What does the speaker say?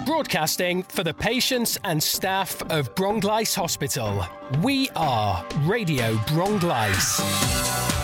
Broadcasting for the patients and staff of Bronglice Hospital. We are Radio Bronglice.